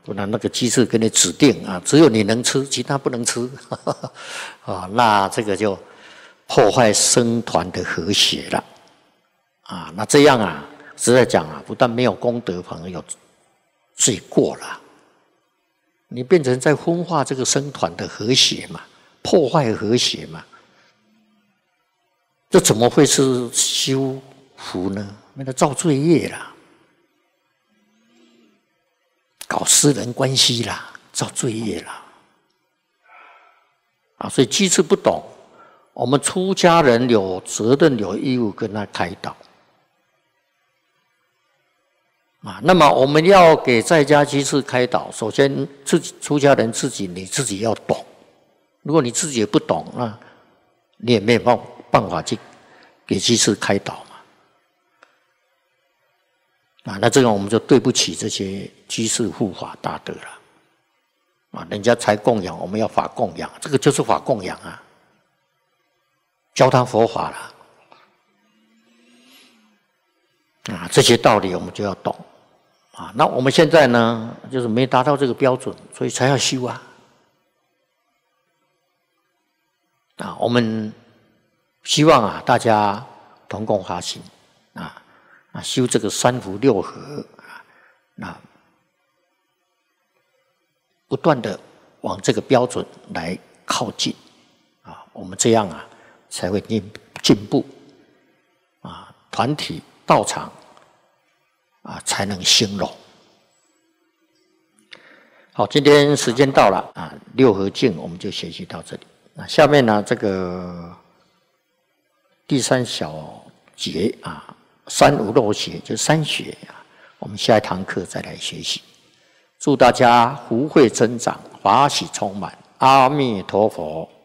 不然那个鸡翅给你指定啊，只有你能吃，其他不能吃啊，那这个就破坏僧团的和谐了啊。那这样啊，实在讲啊，不但没有功德，反而有罪过了。你变成在分化这个僧团的和谐嘛，破坏和谐嘛，这怎么会是修福呢？那个造罪业啦。搞私人关系啦，造罪业啦，啊，所以鸡翅不懂，我们出家人有责任、有义务跟他开导，啊，那么我们要给在家鸡翅开导，首先自己出家人你自己要懂，如果你自己也不懂，那你也没有办法去给鸡翅开导嘛。啊，那这样我们就对不起这些居士护法大德了。啊，人家财供养，我们要法供养，这个就是法供养啊，教他佛法了。啊，这些道理我们就要懂。啊，那我们现在呢，就是没达到这个标准，所以才要修啊。啊，我们希望啊，大家同共发心啊。修这个三福六和啊，不断的往这个标准来靠近啊，我们这样啊才会进步啊，团体道场啊才能兴隆。好，今天时间到了啊，六和敬我们就学习到这里。那下面呢，这个第三小节啊。三无漏学就三学啊，我们下一堂课再来学习。祝大家福慧增长，法喜充满。阿弥陀佛。